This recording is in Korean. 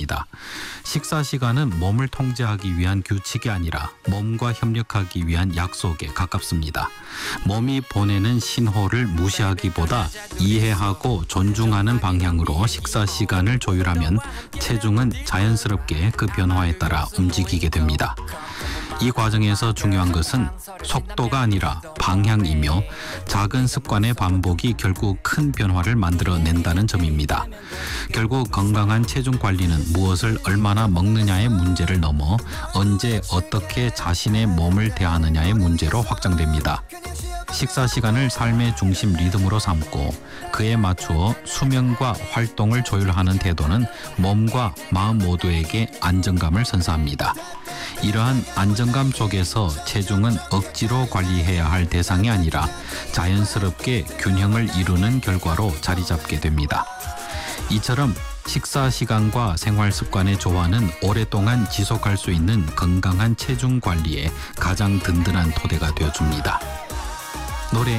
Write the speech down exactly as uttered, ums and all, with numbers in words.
됩니다. 식사 시간은 몸을 통제하기 위한 규칙이 아니라 몸과 협력하기 위한 약속에 가깝습니다. 몸이 보내는 신호를 무시하기보다 이해하고 존중하는 방향으로 식사 시간을 조율하면 체중은 자연스럽게 그 변화에 따라 움직이게 됩니다. 이 과정에서 중요한 것은 속도가 아니라 방향이며 작은 습관의 반복이 결국 큰 변화를 만들어낸다는 점입니다. 결국 건강한 체중 관리는 무엇을 얼마나 먹느냐의 문제를 넘어 언제 어떻게 자신의 몸을 대하느냐의 문제로 확장됩니다. 식사 시간을 삶의 중심 리듬으로 삼고 그에 맞추어 수면과 활동을 조율하는 태도는 몸과 마음 모두에게 안정감을 선사합니다. 이러한 안정감 속에서 체중은 억지로 관리해야 할 대상이 아니라 자연스럽게 균형을 이루는 결과로 자리 잡게 됩니다. 이처럼 식사 시간과 생활 습관의 조화는 오랫동안 지속할 수 있는 건강한 체중 관리에 가장 든든한 토대가 되어줍니다. 노래